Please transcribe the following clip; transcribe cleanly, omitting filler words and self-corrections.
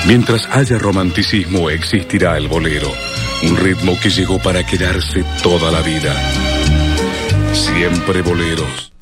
Mientras haya romanticismo, existirá el bolero, un ritmo que llegó para quedarse toda la vida. Siempre boleros.